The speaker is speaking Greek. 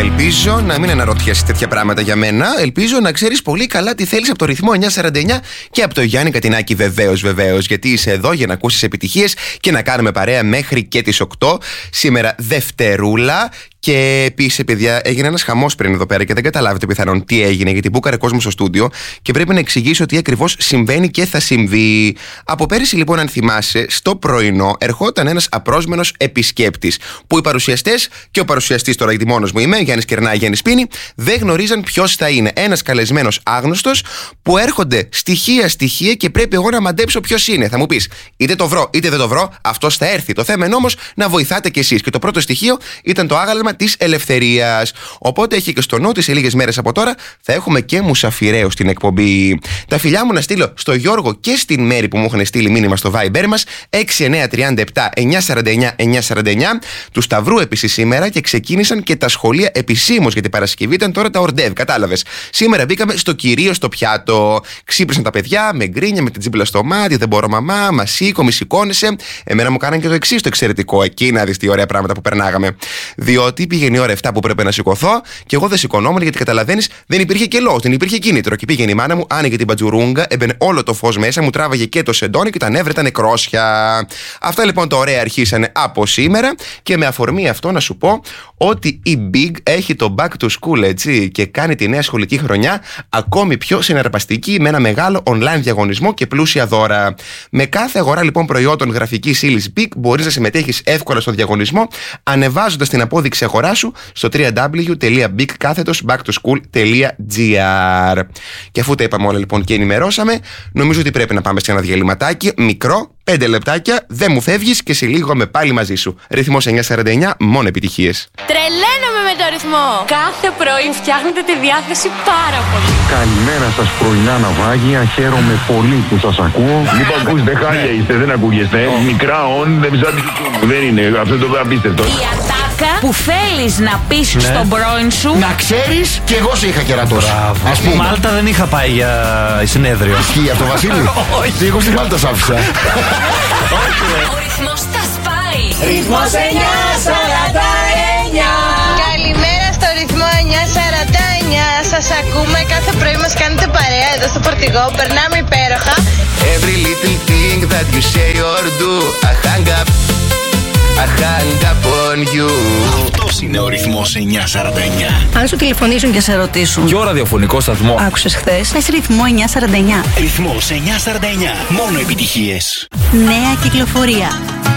Ελπίζω να μην αναρωτιέσαι τέτοια πράγματα για μένα. Ελπίζω να ξέρεις πολύ καλά τι θέλεις από το ρυθμό 949 και από το Γιάννη Κατινάκη, βεβαίως. Γιατί είσαι εδώ για να ακούσεις επιτυχίες και να κάνουμε παρέα μέχρι και τις 8. Σήμερα Δευτερούλα. Και επίσης, παιδιά, έγινε ένας χαμός πριν εδώ πέρα και δεν καταλάβετε πιθανόν τι έγινε, γιατί μπούκαρε κόσμο στο στούντιο και πρέπει να εξηγήσω τι ακριβώς συμβαίνει και θα συμβεί. Από πέρυσι, λοιπόν, αν θυμάσαι, στο πρωινό ερχόταν ένας απρόσμενος επισκέπτης. Που οι παρουσιαστές και ο παρουσιαστής, τώρα γιατί μόνος μου είμαι, Γιάννης Κερνά, Γιάννης Πίνη, δεν γνωρίζαν ποιος θα είναι. Ένας καλεσμένος άγνωστος που έρχονται στοιχεία και πρέπει εγώ να μαντέψω ποιος είναι. Θα μου πεις, είτε το βρω είτε δεν το βρω, αυτός θα έρθει. Το θέμα είναι όμως να βοηθάτε κι εσείς. Και το πρώτο στοιχείο ήταν το άγαλμα της ελευθερίας. Οπότε έχει και στο νου ότι σε λίγες μέρες από τώρα θα έχουμε και μουσαφιρέο στην εκπομπή. Τα φιλιά μου να στείλω στο Γιώργο και στην Μέρη που μου έχουν στείλει μήνυμα στο Viber μας 6937 949 949. Του Σταυρού επίσης σήμερα και ξεκίνησαν και τα σχολεία επισήμως για την Παρασκευή. Ήταν τώρα τα ορντεύ, κατάλαβες. Σήμερα μπήκαμε στο κυρίως στο πιάτο. Ξύπνησαν τα παιδιά με γκρίνια, με την τσίμπλα στο μάτι. Δεν μπορώ, μαμά, μα σηκώνεσαι. Εμένα μου κάναν και το εξής το εξαιρετικό. Εκεί να δεις τι ωραία πράγματα που περνάγαμε. Διότι πήγαινε η ώρα 7 που πρέπει να σηκωθώ και εγώ δεν σηκωνόμουν γιατί καταλαβαίνεις δεν υπήρχε και λόγος, δεν υπήρχε κίνητρο. Και πήγαινε η μάνα μου, άνοιγε την πατζουρούγκα, έμπαινε όλο το φως μέσα, μου τράβαγε και το σεντόνι και τα νεύρα ήταν κρόσια. Αυτά λοιπόν τα ωραία αρχίσανε από σήμερα και με αφορμή αυτό να σου πω ότι η Big έχει το back to school, έτσι, και κάνει τη νέα σχολική χρονιά ακόμη πιο συναρπαστική με ένα μεγάλο online διαγωνισμό και πλούσια δώρα. Με κάθε αγορά λοιπόν προϊόντων γραφικής ύλης Big μπορείς να συμμετέχεις εύκολα στο διαγωνισμό ανεβάζοντας την απόδειξη αγορά σου στο www.big-backtoschool.gr. Και αφού τα είπαμε όλα λοιπόν και ενημερώσαμε, νομίζω ότι πρέπει να πάμε σε ένα διαλυματάκι μικρό, 5 λεπτάκια, δεν μου φεύγεις και σε λίγο είμαι πάλι μαζί σου. Ρυθμός 949, μόνο επιτυχίες. Τρελαίνομαι με το ρυθμό. Κάθε πρωί φτιάχνετε τη διάθεση πάρα πολύ. Καλημέρα σας πρωινά ναυάγια, χαίρομαι πολύ που σας ακούω. Λοιπόν, ακούστε, χάλια είστε, δεν ακούγεστε. Μικρά όν, δεν είναι, αυτό το απίστευτο. Η ατάκα που θέλεις να πεις στον πρώην σου. Να ξέρεις, και εγώ σε είχα κερατώσει. Ας πούμε. Μάλτα δεν είχα πάει για συνέδριο. Ισχύει αυτό, Βασίλη? Όχι. Εγώ στη Μάλτα σ' άφησα. Ο ρυθμός τα σπάει. Ρυθμός 949. Καλημέρα στο ρυθμό 949. Σας ακούμε, κάθε πρωί μας κάνετε παρέα εδώ στο φορτηγό. Περνάμε υπέροχα. Every little thing that you say or do, I hang up on you. Αυτός είναι ο ρυθμός 949. Αν σου τηλεφωνήσουν και σε ρωτήσουν Ποιο ραδιοφωνικό σταθμό άκουσες χθες, πες ρυθμό 949. Ρυθμός 949. Μόνο επιτυχίες. Νέα κυκλοφορία.